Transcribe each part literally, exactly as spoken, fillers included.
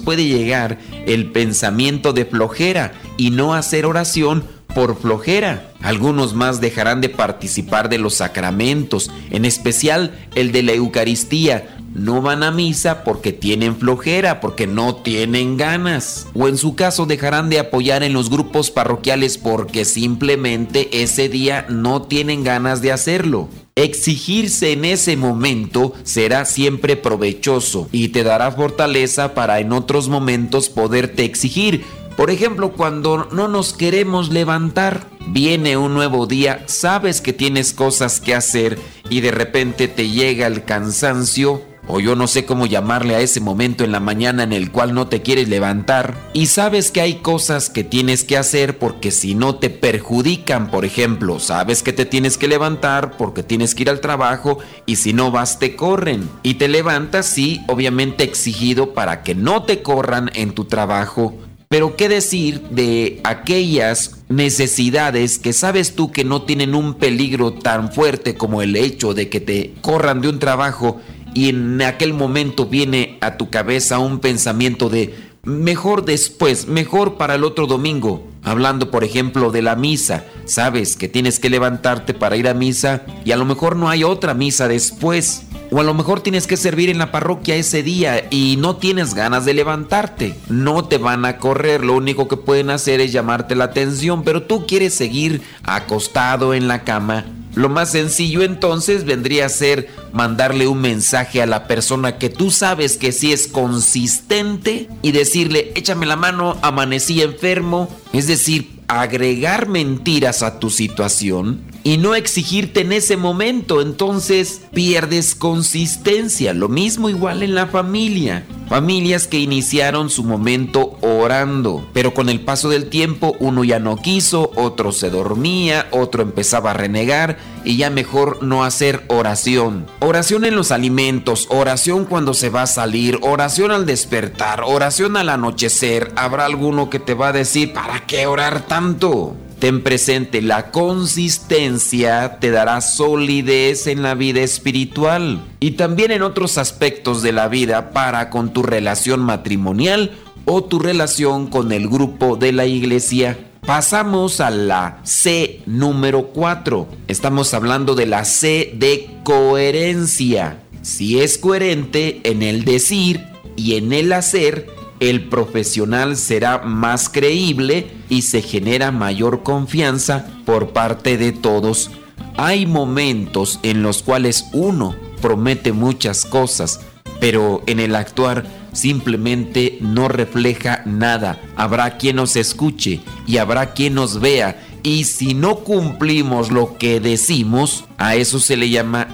puede llegar el pensamiento de flojera y no hacer oración por flojera. Algunos más dejarán de participar de los sacramentos, en especial el de la Eucaristía. No van a misa porque tienen flojera, porque no tienen ganas. O en su caso dejarán de apoyar en los grupos parroquiales porque simplemente ese día no tienen ganas de hacerlo. Exigirse en ese momento será siempre provechoso y te dará fortaleza para en otros momentos poderte exigir. Por ejemplo, cuando no nos queremos levantar, viene un nuevo día, sabes que tienes cosas que hacer y de repente te llega el cansancio, o yo no sé cómo llamarle a ese momento en la mañana en el cual no te quieres levantar, y sabes que hay cosas que tienes que hacer porque si no te perjudican. Por ejemplo, sabes que te tienes que levantar porque tienes que ir al trabajo y si no vas te corren, y te levantas, sí, obviamente exigido para que no te corran en tu trabajo. Pero qué decir de aquellas necesidades que sabes tú que no tienen un peligro tan fuerte como el hecho de que te corran de un trabajo, y en aquel momento viene a tu cabeza un pensamiento de mejor después, mejor para el otro domingo. Hablando por ejemplo de la misa, sabes que tienes que levantarte para ir a misa y a lo mejor no hay otra misa después. O a lo mejor tienes que servir en la parroquia ese día y no tienes ganas de levantarte. No te van a correr, lo único que pueden hacer es llamarte la atención, pero tú quieres seguir acostado en la cama. Lo más sencillo entonces vendría a ser mandarle un mensaje a la persona que tú sabes que sí es consistente y decirle, échame la mano, amanecí enfermo. Es decir, agregar mentiras a tu situación y no exigirte en ese momento, entonces pierdes consistencia. Lo mismo igual en la familia. Familias que iniciaron su momento orando, pero con el paso del tiempo uno ya no quiso, otro se dormía, otro empezaba a renegar y ya mejor no hacer oración. Oración en los alimentos, oración cuando se va a salir, oración al despertar, oración al anochecer. Habrá alguno que te va a decir, ¿para qué orar tanto? Ten presente, la consistencia te dará solidez en la vida espiritual y también en otros aspectos de la vida para con tu relación matrimonial o tu relación con el grupo de la iglesia. Pasamos a la C número cuatro. Estamos hablando de la C de coherencia. Si es coherente en el decir y en el hacer, el profesional será más creíble y se genera mayor confianza por parte de todos. Hay momentos en los cuales uno promete muchas cosas, pero en el actuar simplemente no refleja nada. Habrá quien nos escuche y habrá quien nos vea. Y si no cumplimos lo que decimos, a eso se le llama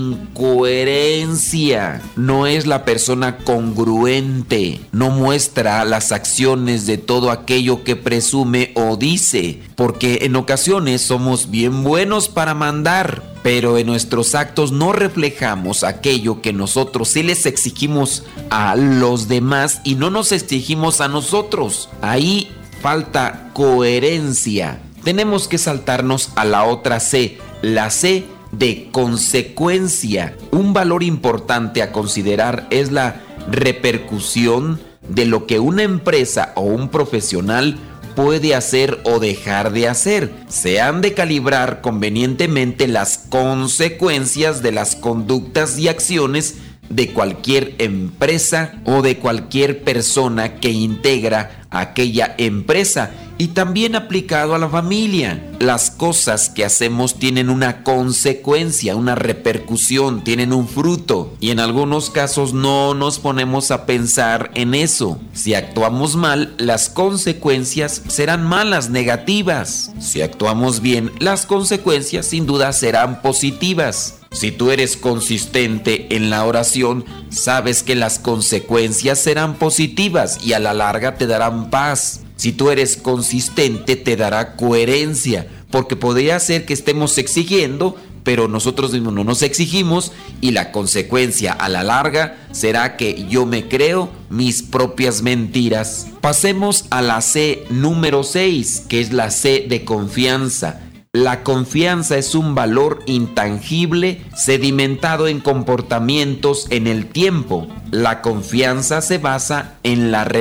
incoherencia. No es la persona congruente, no muestra las acciones de todo aquello que presume o dice, porque en ocasiones somos bien buenos para mandar, pero en nuestros actos no reflejamos aquello que nosotros sí les exigimos a los demás y no nos exigimos a nosotros. Ahí falta coherencia. Tenemos que saltarnos a la otra C, la C de consecuencia. Un valor importante a considerar es la repercusión de lo que una empresa o un profesional puede hacer o dejar de hacer. Se han de calibrar convenientemente las consecuencias de las conductas y acciones de cualquier empresa o de cualquier persona que integra aquella empresa, y también aplicado a la familia. Las cosas que hacemos tienen una consecuencia, una repercusión, tienen un fruto, y en algunos casos no nos ponemos a pensar en eso. Si actuamos mal, las consecuencias serán malas, negativas. Si actuamos bien, las consecuencias sin duda serán positivas. Si tú eres consistente en la oración, sabes que las consecuencias serán positivas y a la larga te darán paz. Si tú eres consistente, te dará coherencia, porque podría ser que estemos exigiendo, pero nosotros mismos no nos exigimos, y la consecuencia a la larga será que yo me creo mis propias mentiras. Pasemos a la C número seis, que es la C de confianza. La confianza es un valor intangible sedimentado en comportamientos en el tiempo. La confianza se basa en la